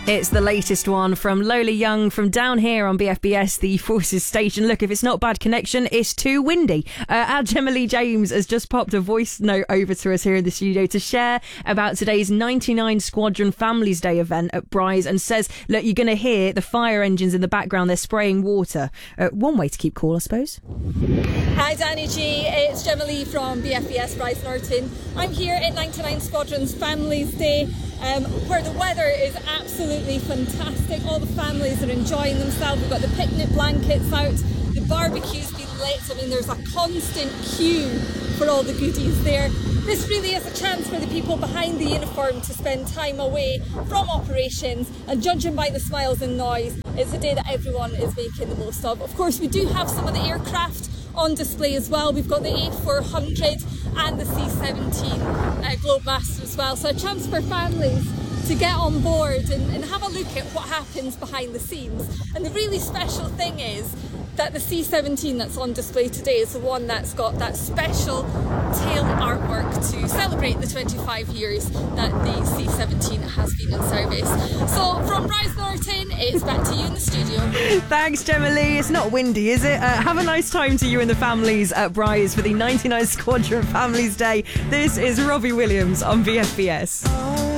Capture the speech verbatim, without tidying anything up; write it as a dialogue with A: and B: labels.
A: It's the latest one from Lola Young from down here on B F B S, the Forces station. Look, if it's not bad connection, it's too windy. Uh, our Gemma Lee James has just popped a voice note over to us here in the studio to share about today's ninety-nine Squadron Families Day event at Bry's, and says, look, you're going to hear the fire engines in the background. They're spraying water. Uh, one way to keep cool, I suppose.
B: Hi Danny G, it's Gemma Lee from B F B S Bryce Norton. I'm here at ninety-nine Squadron's Families Day, um, where the weather is absolutely fantastic. All the families are enjoying themselves. We've got the picnic blankets out, the barbecue's been lit. I mean, there's a constant queue for all the goodies there. This really is a chance for the people behind the uniform to spend time away from operations, and judging by the smiles and noise, it's a day that everyone is making the most of. Of course, we do have some of the aircraft on display as well. We've got the A four hundred and the C seventeen uh, Globemaster as well, so a chance for families to get on board and, and have a look at what happens behind the scenes. And the really special thing is that the C seventeen that's on display today is the one that's got that special tail artwork to celebrate the twenty-five years that the C seventeen has been in service. So from Bryce Norton, it's back to you in the studio.
A: Thanks, Gemma Lee. It's not windy, is it? Uh, have a nice time to you and the families at Bry's for the ninety-nine Squadron Families Day. This is Robbie Williams on B F B S.